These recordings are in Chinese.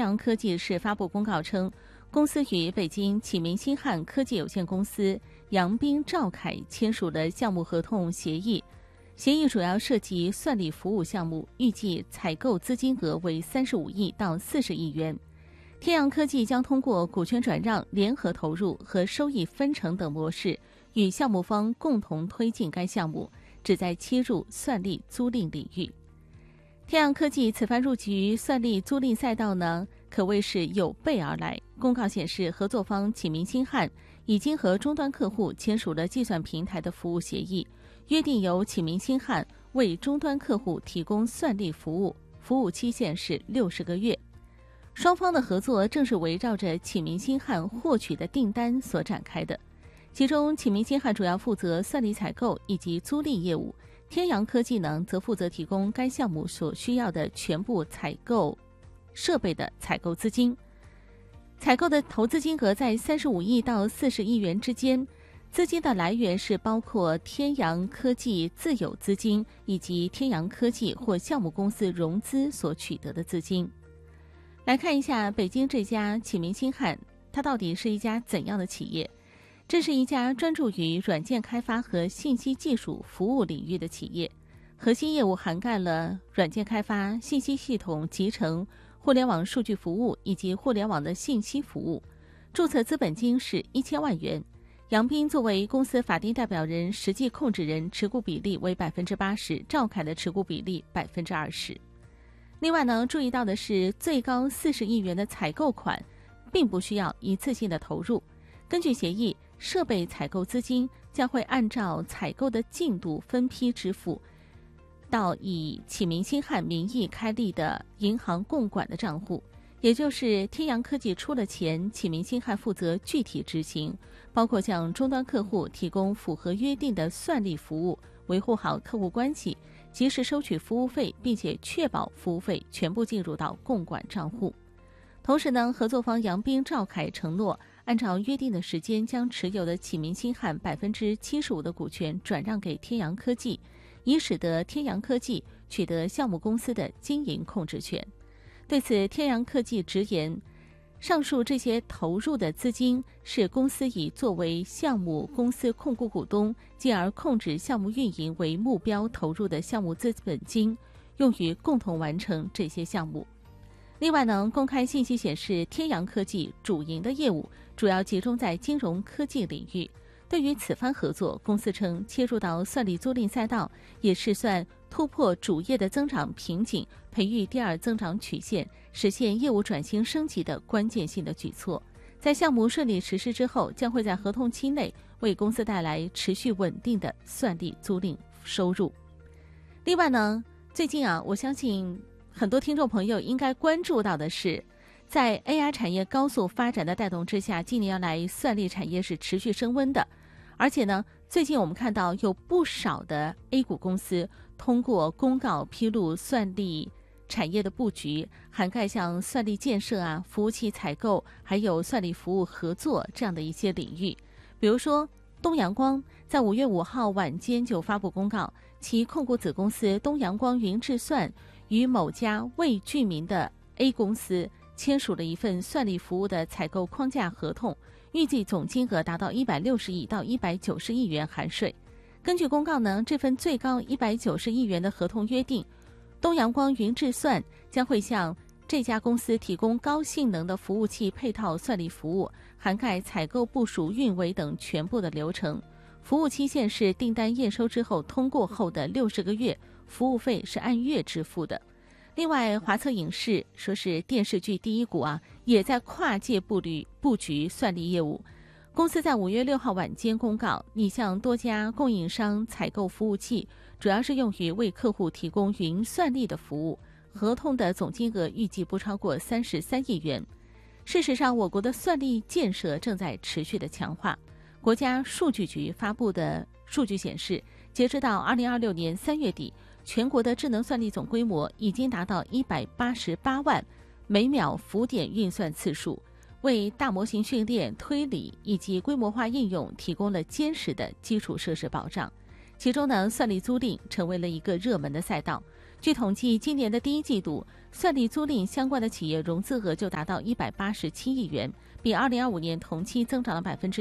阳科技是发布公告称，公司与北京启明星汉科技有限公司、杨斌、赵凯签署了项目合同协议，协议主要涉及算力服务项目，预计采购资金额为35亿到40亿元。天阳科技将通过股权转让、联合投入和收益分成等模式，与项目方共同推进该项目，旨在切入算力租赁领域。天阳科技此番入局算力租赁赛道呢，可谓是有备而来。公告显示，合作方启明星汉已经和终端客户签署了计算平台的服务协议，约定由启明星汉为终端客户提供算力服务，服务期限是60个月。双方的合作正是围绕着启明星汉获取的订单所展开的，其中启明星汉主要负责算力采购以及租赁业务，天阳科技呢则负责提供该项目所需要的全部采购设备的采购资金。采购的投资金额在35亿到40亿元之间，资金的来源是包括天阳科技自有资金以及天阳科技或项目公司融资所取得的资金。来看一下北京这家启明星汉，它到底是一家怎样的企业？这是一家专注于软件开发和信息技术服务领域的企业，核心业务涵盖了软件开发、信息系统集成、互联网数据服务以及互联网的信息服务。注册资本金是1000万元。杨斌作为公司法定代表人、实际控制人，持股比例为80%，赵凯的持股比例20%。另外呢，注意到的是，最高40亿元的采购款并不需要一次性的投入。根据协议，设备采购资金将会按照采购的进度分批支付到以启明星汉名义开立的银行共管的账户，也就是天阳科技出了钱，启明星汉负责具体执行，包括向终端客户提供符合约定的算力服务，维护好客户关系，及时收取服务费，并且确保服务费全部进入到共管账户。同时呢，合作方杨斌、赵凯承诺按照约定的时间，将持有的启明星汉75%的股权转让给天阳科技，以使得天阳科技取得项目公司的经营控制权。对此，天阳科技直言，上述这些投入的资金是公司以作为项目公司控股股东，进而控制项目运营为目标投入的项目资本金，用于共同完成这些项目。另外呢，公开信息显示，天阳科技主营的业务主要集中在金融科技领域。对于此番合作，公司称切入到算力租赁赛道，也是算突破主业的增长瓶颈，培育第二增长曲线，实现业务转型升级的关键性的举措。在项目顺利实施之后，将会在合同期内为公司带来持续稳定的算力租赁收入。另外呢，最近我相信很多听众朋友应该关注到的是，在 AI 产业高速发展的带动之下，近年来算力产业是持续升温的。而且呢，最近我们看到有不少的 A 股公司通过公告披露算力产业的布局，涵盖像算力建设服务器采购，还有算力服务合作这样的一些领域。比如说东阳光在5月5号晚间就发布公告，其控股子公司东阳光云智算与某家未具名的 A 公司签署了一份算力服务的采购框架合同，预计总金额达到160亿到190亿元含税。根据公告呢，这份最高190亿元的合同约定，东阳光云智算将会向这家公司提供高性能的服务器配套算力服务，涵盖采购、部署、运维等全部的流程。服务期限是订单验收之后通过后的60个月，服务费是按月支付的。另外，华策影视说是电视剧第一股也在跨界布局算力业务。公司在5月6号晚间公告，拟向多家供应商采购服务器，主要是用于为客户提供云算力的服务，合同的总金额预计不超过33亿元。事实上，我国的算力建设正在持续的强化。国家数据局发布的数据显示，截止到2026年3月底，全国的智能算力总规模已经达到188万每秒浮点运算次数，为大模型训练、推理以及规模化应用提供了坚实的基础设施保障。其中呢，算力租赁成为了一个热门的赛道。 据统计，今年的第一季度，算力租赁相关的企业融资额就达到187亿元，比2025年同期增长了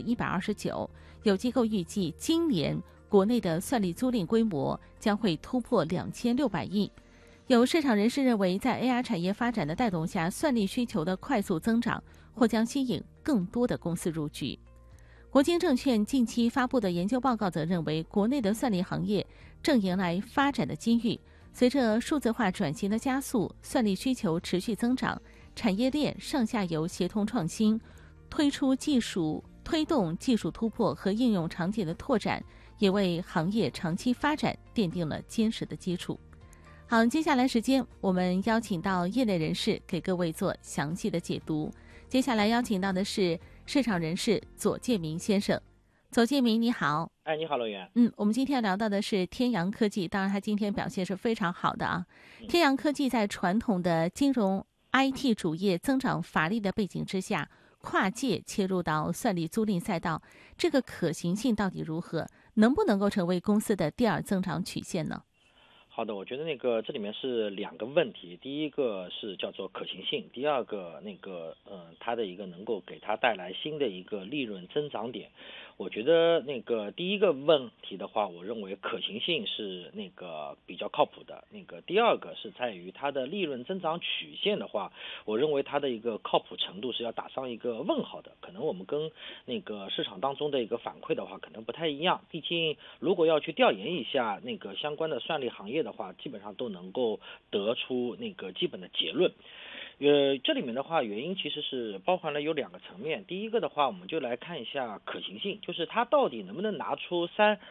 129%。有机构预计，今年国内的算力租赁规模将会突破2600亿。有市场人士认为，在 AI 产业发展的带动下，算力需求的快速增长或将吸引更多的公司入局。国金证券近期发布的研究报告则认为，国内的算力行业正迎来发展的机遇。随着数字化转型的加速，算力需求持续增长，产业链上下游协同创新，推动技术突破和应用场景的拓展，也为行业长期发展奠定了坚实的基础。好，接下来时间我们邀请到业内人士给各位做详细的解读。接下来邀请到的是市场人士左建明先生。左建明你好。 你好，乐园。 我们今天聊到的是天阳科技，当然它今天表现是非常好的啊。天阳科技在传统的金融 IT 主业增长乏力的背景之下，跨界切入到算力租赁赛道，这个可行性到底如何？能不能够成为公司的第二增长曲线呢？ 好的，我觉得这里面是两个问题，第一个是叫做可行性，第二个它的一个能够给它带来新的一个利润增长点。我觉得第一个问题的话，我认为可行性是比较靠谱的。第二个是在于它的利润增长曲线的话，我认为它的一个靠谱程度是要打上一个问号的。可能我们跟市场当中的一个反馈的话，可能不太一样。毕竟如果要去调研一下相关的算力行业的话，基本上都能够得出基本的结论。这里面的话，原因其实是包含了有两个层面。第一个的话，我们就来看一下可行性，就是它到底能不能拿出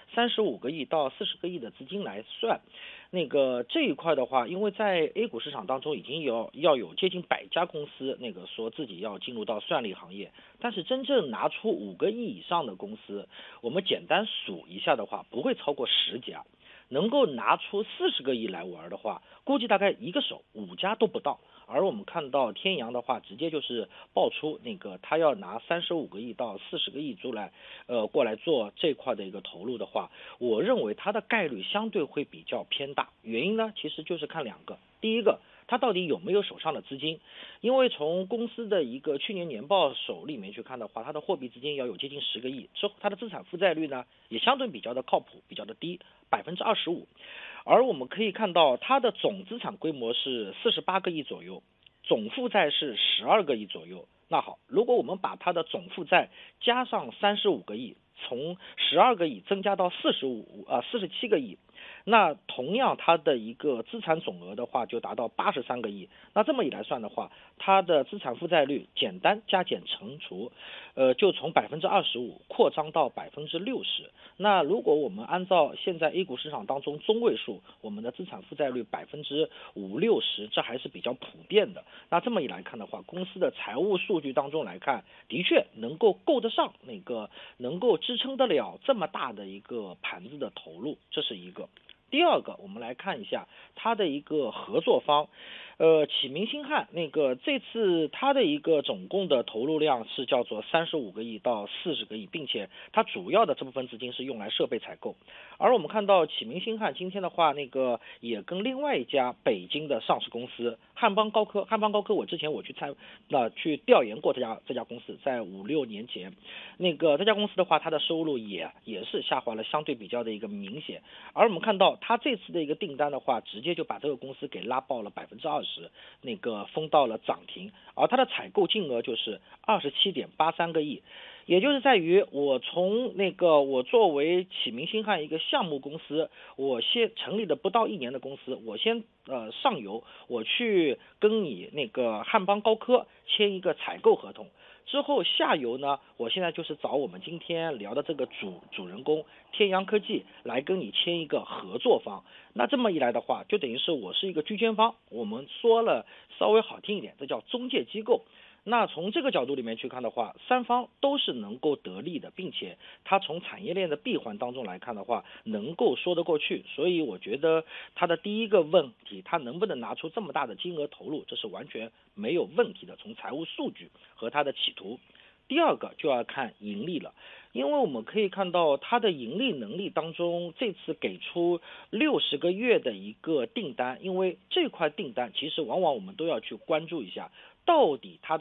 35个亿到40个亿的资金来算。这一块的话，因为在 A 股市场当中已经要有接近100家公司说自己要进入到算力行业，但是真正拿出5个亿以上的公司，我们简单数一下的话，不会超过10家。能够拿出40个亿来玩的话，估计大概一个手5家都不到。而我们看到天阳的话，直接就是爆出他要拿35个亿到40个亿过来做这块的一个投入的话，我认为它的概率相对会比较偏大。原因呢，其实就是看两个。第一个，它到底有没有手上的资金？因为从公司的一个去年年报手里面去看的话，它的货币资金要有接近10个亿，之后它的资产负债率呢也相对比较的靠谱，比较的低，25%。而我们可以看到它的总资产规模是48个亿左右，总负债是12个亿左右。那好，如果我们把它的总负债加上35个亿，从12个亿增加到47个亿，那同样它的一个资产总额的话就达到83个亿。那这么一来算的话，它的资产负债率简单加减乘除，就从25%扩张到60%。那如果我们按照现在 A 股市场当中中位数，我们的资产负债率50%-60%，这还是比较普遍的。那这么一来看的话，公司的财务数据当中来看，的确能够够得上能够支撑得了这么大的一个盘子的投入，这是一个。第二个，我们来看一下它的一个合作方，启明星汉这次它的一个总共的投入量是叫做35个亿到40个亿，并且它主要的这部分资金是用来设备采购。而我们看到启明星汉今天的话，也跟另外一家北京的上市公司汉邦高科，我之前去调研过这家公司，在5-6年前，这家公司的话，它的收入也是下滑了相对比较的一个明显。而我们看到它这次的一个订单的话，直接就把这个公司给拉爆了20%，封到了涨停。而它的采购金额就是27.83个亿。也就是在于我从我作为启明星汉一个项目公司，我先成立的不到1年的公司，我先上游我去跟你汉邦高科签一个采购合同，之后下游呢，我现在就是找我们今天聊的这个主人公天阳科技来跟你签一个合作方。那这么一来的话，就等于是我是一个居间方，我们说了稍微好听一点，这叫中介机构。那从这个角度里面去看的话，三方都是能够得利的，并且它从产业链的闭环当中来看的话，能够说得过去。所以我觉得它的第一个问题，它能不能拿出这么大的金额投入，这是完全没有问题的，从财务数据和它的企图。 第二个就要看盈利了。因为我们可以看到它的盈利能力当中，这次给出60个月的一个订单，因为这块订单其实往往我们都要去关注一下，到底它的